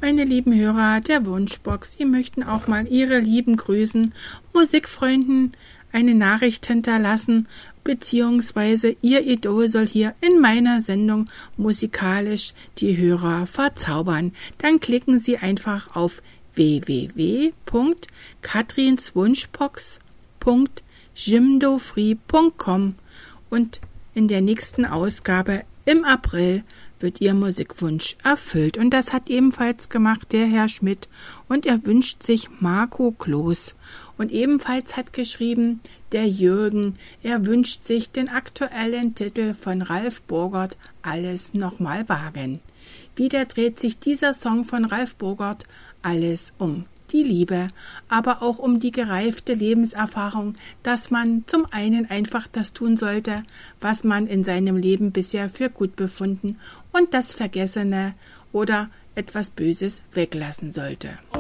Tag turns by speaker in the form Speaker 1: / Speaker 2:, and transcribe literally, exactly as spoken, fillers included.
Speaker 1: meine lieben Hörer der Wunschbox, Sie möchten auch mal Ihre Lieben grüßen, Musikfreunden eine Nachricht hinterlassen, beziehungsweise Ihr Idol soll hier in meiner Sendung musikalisch die Hörer verzaubern. Dann klicken Sie einfach auf w w w punkt katrinswunschbox punkt jimdofree punkt com und in der nächsten Ausgabe im April wird Ihr Musikwunsch erfüllt. Und das hat ebenfalls gemacht der Herr Schmidt und er wünscht sich Marco Kloß. Und ebenfalls hat geschrieben der Jürgen, er wünscht sich den aktuellen Titel von Ralf Burgert, Alles nochmal wagen. Wieder dreht sich dieser Song von Ralf Burgert alles um die Liebe, aber auch um die gereifte Lebenserfahrung, dass man zum einen einfach das tun sollte, was man in seinem Leben bisher für gut befunden und das Vergessene oder etwas Böses weglassen sollte.